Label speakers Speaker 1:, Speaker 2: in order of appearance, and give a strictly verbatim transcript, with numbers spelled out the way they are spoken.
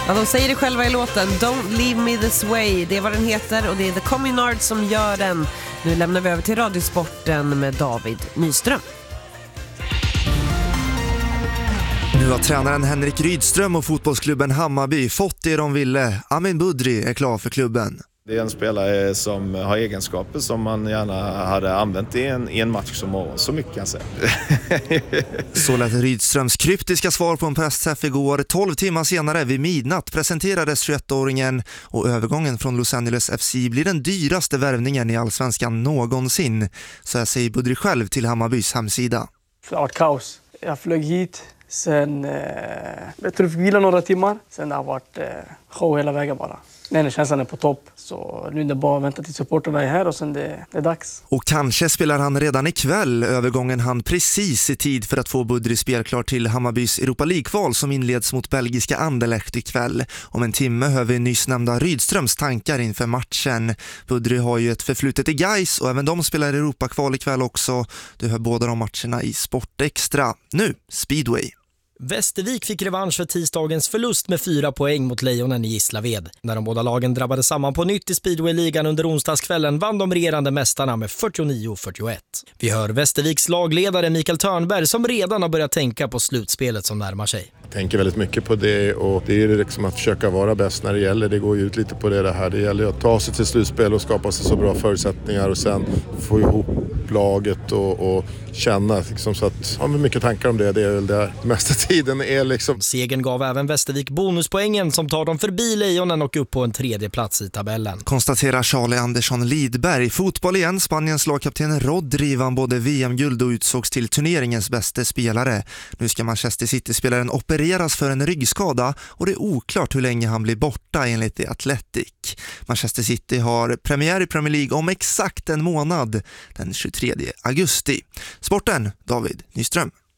Speaker 1: Ja, de säger det själva i låten Don't Leave Me This Way. Det är vad den heter och det är The Communards som gör den. Nu lämnar vi över till Radiosporten med David Nyström.
Speaker 2: Nu har tränaren Henrik Rydström och fotbollsklubben Hammarby fått det de ville. Amin Budri är klar för klubben.
Speaker 3: Det är en spelare som har egenskaper som man gärna hade använt i en, i en match som morgon. Så mycket kan jag säga.
Speaker 2: Så lät Rydströms kryptiska svar på en pressträff igår. tolv timmar senare vid midnatt presenterades tjugoettåringen och övergången från Los Angeles F C blir den dyraste värvningen i allsvenskan någonsin. Så jag säger Budri själv till Hammarbys hemsida.
Speaker 4: Det har varit kaos. Jag flög hit. Sen, eh, jag tror vi fick vila några timmar. Sen det har varit eh, show hela vägen bara. Nej, känslan är på topp. Så nu är det bara att vänta till supporterna är här och sen det, det är dags.
Speaker 2: Och kanske spelar han redan ikväll. Övergången han precis i tid för att få Budri spelklar till Hammarbys Europa League-kval som inleds mot belgiska Anderlecht ikväll. Om en timme hör vi nyss nämnda Rydströms tankar inför matchen. Budri har ju ett förflutet i Gais och även de spelar Europa-kval ikväll också. Du hör båda de matcherna i Sport Extra. Nu, Speedway.
Speaker 5: Västervik fick revansch för tisdagens förlust med fyra poäng mot Lejonen i Gislaved. När de båda lagen drabbade samman på nytt i Speedway-ligan under onsdagskvällen vann de regerande mästarna med fyrtionio fyrtioett. Vi hör Västerviks lagledare Mikael Törnberg som redan har börjat tänka på slutspelet som närmar sig.
Speaker 6: Jag tänker väldigt mycket på det och det är liksom att försöka vara bäst när det gäller. Det går ju ut lite på det, det här. Det gäller att ta sig till slutspel och skapa sig så bra förutsättningar och sen få ihop laget och, och känna liksom, så att har man mycket tankar om det. Det är väl det mesta tiden är liksom.
Speaker 5: Segern gav även Västervik bonuspoängen som tar dem förbi Lejonen och upp på en tredje plats i tabellen.
Speaker 2: Konstaterar Charlie Andersson Lidberg. Fotboll igen. Spaniens lagkapten Rodri vann både V M-guld och utsågs till turneringens bästa spelare. Nu ska Manchester City-spelaren opereras för en ryggskada och det är oklart hur länge han blir borta enligt The Athletic. Manchester City har premiär i Premier League om exakt en månad, den tjugotredje augusti. Sporten, David Nyström.